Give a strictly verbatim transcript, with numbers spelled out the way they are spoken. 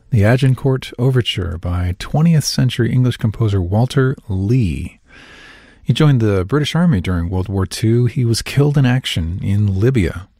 The Agincourt Overture by twentieth century English composer Walter Lee. He joined the British Army during World War Two. He was killed in action in Libya.